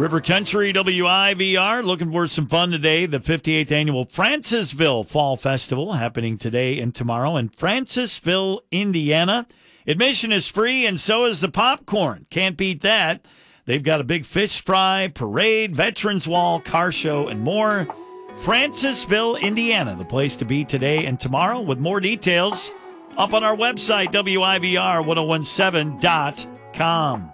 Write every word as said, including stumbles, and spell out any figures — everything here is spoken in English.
River Country W I V R looking for some fun today. The fifty-eighth Annual Francisville Fall Festival happening today and tomorrow in Francisville, Indiana. Admission is free, and so is the popcorn. Can't beat that. They've got a big fish fry, parade, veterans wall, car show, and more. Francisville, Indiana, the place to be today and tomorrow. With more details up on our website, W I V R ten seventeen dot com.